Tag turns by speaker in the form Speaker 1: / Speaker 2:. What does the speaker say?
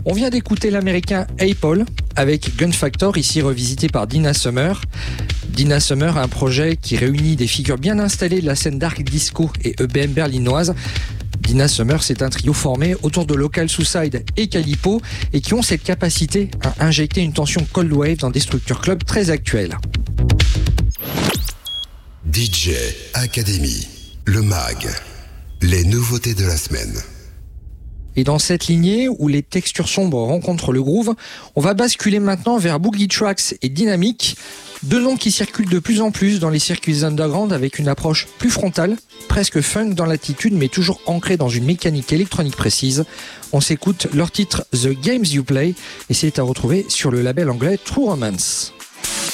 Speaker 1: On vient d'écouter l'américain Apple avec Gun Factor, ici revisité par Dina Summer. Dina Summer a un projet qui réunit des figures bien installées de la scène dark disco et EBM berlinoise. Dina Summer, c'est un trio formé autour de Local Suicide et Calipo et qui ont cette capacité à injecter une tension cold wave dans des structures club très actuelles.
Speaker 2: DJ Academy, le MAG, les nouveautés de la semaine.
Speaker 1: Et dans cette lignée où les textures sombres rencontrent le groove, on va basculer maintenant vers Boogie Tracks et Dynamic, deux noms qui circulent de plus en plus dans les circuits underground avec une approche plus frontale, presque funk dans l'attitude mais toujours ancrée dans une mécanique électronique précise. On s'écoute leur titre The Games You Play et c'est à retrouver sur le label anglais True Romance.